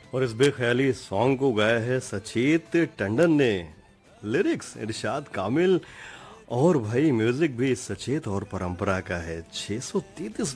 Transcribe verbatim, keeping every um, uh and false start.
और इस बेख्याली सॉन्ग को गाया है सचेत टंडन ने। लिरिक्स इरशाद कामिल और भाई म्यूजिक भी सचेत और परंपरा का है। छह सौ तैंतीस